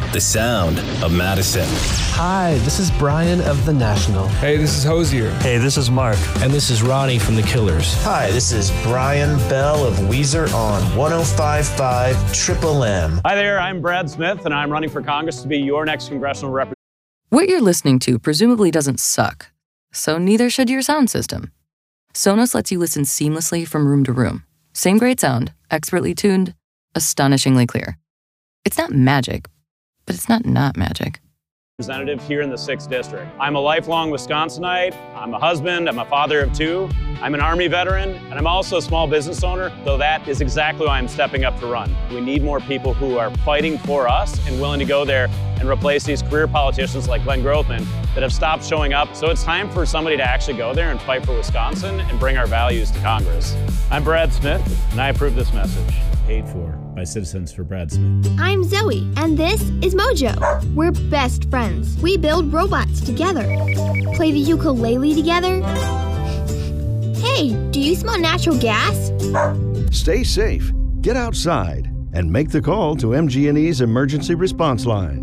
the sound of Madison. Hi, this is Brian of The National. Hey, this is Hosier. Hey, this is Mark. And this is Ronnie from The Killers. Hi, this is Brian Bell of Weezer on 105.5 Triple M. Hi there, I'm Brad Smith, and I'm running for Congress to be your next congressional representative. What you're listening to presumably doesn't suck, so neither should your sound system. Sonos lets you listen seamlessly from room to room. Same great sound, expertly tuned, astonishingly clear. It's not magic, but it's not magic. Representative here in the 6th District. I'm a lifelong Wisconsinite, I'm a husband, I'm a father of 2, I'm an Army veteran, and I'm also a small business owner, so that is exactly why I'm stepping up to run. We need more people who are fighting for us and willing to go there and replace these career politicians like Glenn Grothman that have stopped showing up. So it's time for somebody to actually go there and fight for Wisconsin and bring our values to Congress. I'm Brad Smith, and I approve this message. Paid for by Citizens for Brad Smith. I'm Zoe, and this is Mojo. We're best friends. We build robots together, play the ukulele together. Hey, do you smell natural gas? Stay safe, get outside, and make the call to MG&E's emergency response line,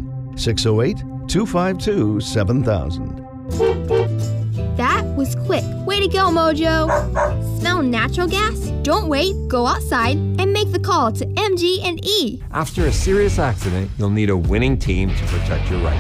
608-252-7000. That was quick. Way to go, Mojo. Smell natural gas? Don't wait. Go outside and make the call to MG&E. After a serious accident, you'll need a winning team to protect your rights.